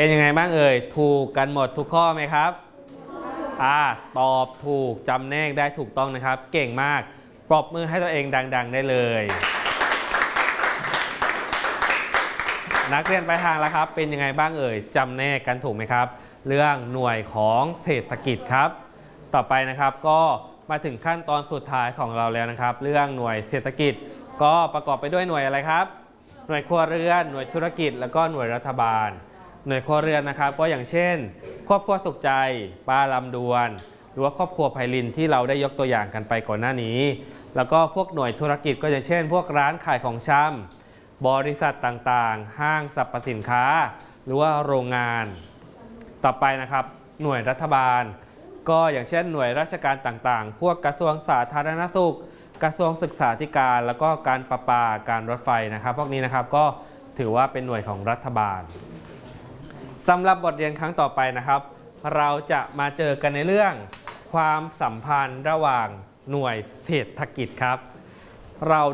เป็นยังไงบ้างเอ่ยถูกกันหมดทุกข้อไหมครับตอบถูกจำแนกได้ถูกต้องนะครับเก่งมากปรบมือให้ตัวเองดังๆได้เลยนักเรียนไปทางแล้วครับเป็นยังไงบ้างเอ่ยจำแนกกันถูกไหมครับเรื่องหน่วยของเศรษฐกิจครับต่อไปนะครับก็มาถึงขั้นตอนสุดท้ายของเราแล้วนะครับเรื่องหน่วยเศรษฐกิจก็ประกอบไปด้วยหน่วยอะไรครับหน่วยครัวเรือนหน่วยธุรกิจแล้วก็หน่วยรัฐบาลหน่วยครัวเรือนนะครับก็อย่างเช่นครอบครัวสุขใจป้าลำดวนหรือว่าครอบครัวไพลินที่เราได้ยกตัวอย่างกันไปก่อนหน้านี้แล้วก็พวกหน่วยธุรกิจก็อย่างเช่นพวกร้านขายของชำบริษัทต่างๆห้างสรรพสินค้าหรือว่าโรงงานต่อไปนะครับหน่วยรัฐบาลก็อย่างเช่นหน่วยราชการต่างๆพวกกระทรวงสาธารณสุขกระทรวงศึกษาธิการแล้วก็การประปาการรถไฟนะครับพวกนี้นะครับก็ถือว่าเป็นหน่วยของรัฐบาลสำหรับบทเรียนครั้งต่อไปนะครับเราจะมาเจอกันในเรื่องความสัมพันธ์ระหว่างหน่วยเศรษฐกิจครับเรา